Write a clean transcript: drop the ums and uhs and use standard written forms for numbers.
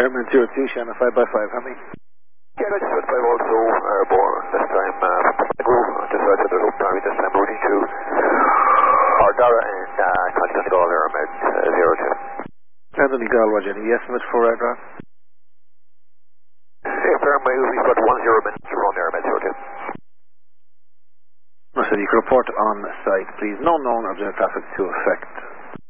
Airman 02, Shannon 5 by 5, how many? Yeah, that's 5 also, airborne, this time, just outside the loop, this time routing to Ardara and Continental Gall Airmed 02. Anthony Gall, Roger, any estimate for aircraft? Fairmile, we've got 10 minutes around Airmed 02. So you can report on site, please. No known object traffic to affect